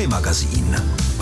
Hobby magazín.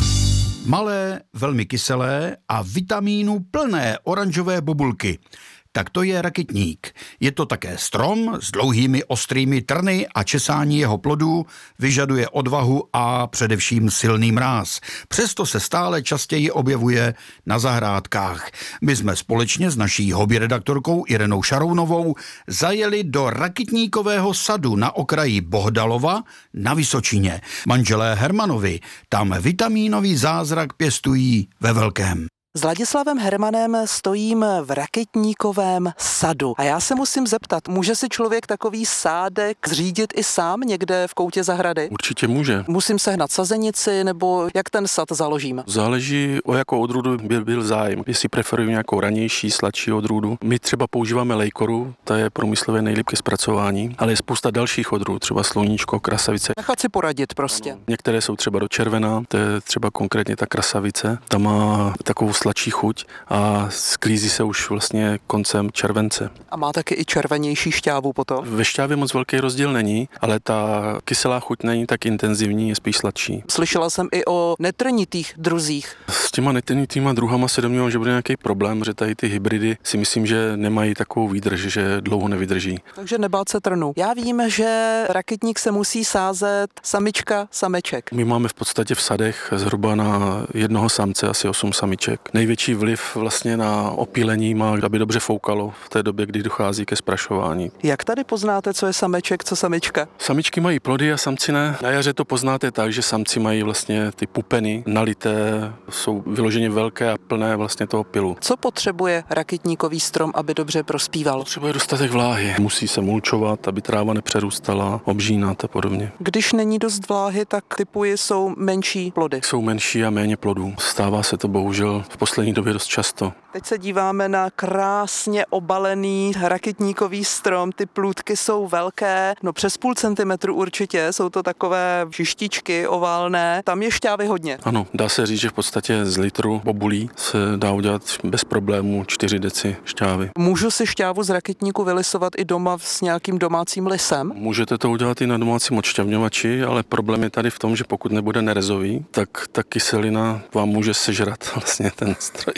Malé, velmi kyselé a vitamínů plné oranžové bobulky. Tak to je rakitník. Je to také strom s dlouhými ostrými trny a česání jeho plodů vyžaduje odvahu a především silný mráz. Přesto se stále častěji objevuje na zahrádkách. My jsme společně s naší hobby redaktorkou Irenou Šarounovou zajeli do rakitníkového sadu na okraji Bohdalova na Vysočině. Manželé Hermanovi tam vitamínový zázrak pěstují ve velkém. S Ladislavem Hermanem stojím v rakitníkovém sadu. A já se musím zeptat, může si člověk takový sádek zřídit i sám někde v koutě zahrady? Určitě může. Musím sehnat sazenici, nebo jak ten sad založím? Záleží, o jakou odrůdu byl zájem. Jestli preferují nějakou ranější, sladší odrůdu. My třeba používáme lejkoru, ta je průmyslově nejlíp ke zpracování, ale je spousta dalších odrůd, třeba sluníčko, krasavice. Nechat si poradit prostě. Ano. Některé jsou třeba do červená, to je třeba konkrétně ta krasavice. Ta má takovou sladší chuť a sklízí se už vlastně koncem července. A má taky i červenější šťávu potom? Ve šťávě moc velký rozdíl není, ale ta kyselá chuť není tak intenzivní, je spíš sladší. Slyšela jsem i o netrnitých druzích. S těma netrnitýma druhama se domnívám, že bude nějaký problém, že tady ty hybridy si myslím, že nemají takovou výdrž, že dlouho nevydrží. Takže nebát se trnu. Já vím, že rakitník se musí sázet samička, sameček. My máme v podstatě v sadech zhruba na jednoho samce asi 8 samiček. Největší vliv vlastně na opílení má, aby dobře foukalo v té době, kdy dochází ke sprašování. Jak tady poznáte, co je sameček, co samička? Samičky mají plody a samci ne. Na jaře to poznáte tak, že samci mají vlastně ty pupeny nalité, jsou vyloženě velké a plné vlastně toho pylu. Co potřebuje rakitníkový strom, aby dobře prospíval? Potřebuje dostatek vláhy. Musí se mulčovat, aby tráva nepřerůstala, obžínat a podobně. Když není dost vláhy, tak typuji jsou menší plody. Jsou menší a méně plodů. Stává se to bohužel v poslední době dost často. Teď se díváme na krásně obalený rakitníkový strom. Ty plůdky jsou velké, no přes půl centimetru určitě. Jsou to takové šištičky oválné. Tam je šťávy hodně. Ano, dá se říct, že v podstatě z litru bobulí se dá udělat bez problémů 4 deci šťávy. Můžu si šťávu z rakitníku vylisovat i doma s nějakým domácím lisem? Můžete to udělat i na domácím odšťavňovači, ale problém je tady v tom, že pokud nebude nerezový, tak ta kyselina vám může sežrat vlastně ten stroj.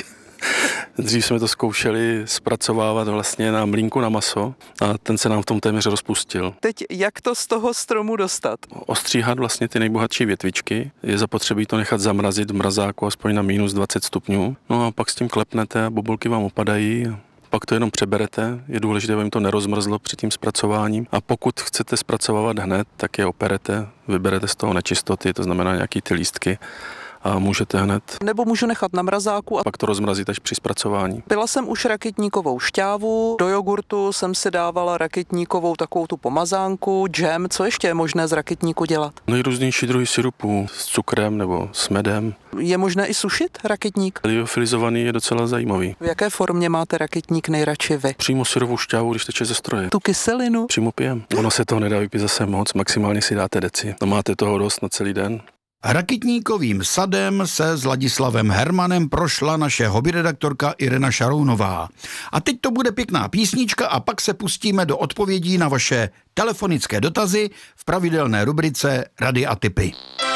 Dřív jsme to zkoušeli zpracovávat vlastně na mlýnku na maso a ten se nám v tom téměř rozpustil. Teď jak to z toho stromu dostat? Ostříhat vlastně ty nejbohatší větvičky, je zapotřebí to nechat zamrazit v mrazáku aspoň na minus 20 stupňů. No a pak s tím klepnete a bobulky vám opadají. Pak to jenom přeberete, je důležité, aby jim to nerozmrzlo před tím zpracováním. A pokud chcete zpracovávat hned, tak je operete, vyberete z toho nečistoty, to znamená nějaký ty lístky, a můžete hned. Nebo můžu nechat na mrazáku a pak to rozmrazit až při zpracování. Pila jsem už rakitníkovou šťávu, do jogurtu jsem si dávala rakitníkovou takovou tu pomazánku, džem, co ještě je možné z rakitníku dělat? Nejrůznější druhy sirupů s cukrem nebo s medem. Je možné i sušit rakitník? Liofilizovaný je docela zajímavý. V jaké formě máte rakitník nejradši vy? Přímo syrovou šťávu, když teče ze stroje. Tu kyselinu? Přímo pijem. Ono se toho nedá vypít zase moc, maximálně si dáte deci. No máte toho dost na celý den. Rakitníkovým sadem se s Ladislavem Hermanem prošla naše hobby redaktorka Irena Šarounová. A teď to bude pěkná písnička a pak se pustíme do odpovědí na vaše telefonické dotazy v pravidelné rubrice Rady a tipy.